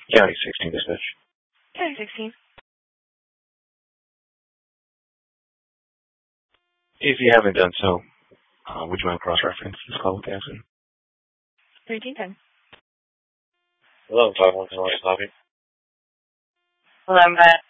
County 16 dispatch. County 16. If you haven't done so, would you mind cross-reference this call with the accident? 1310. Hello, 511 West Lobby. Hello, I'm back.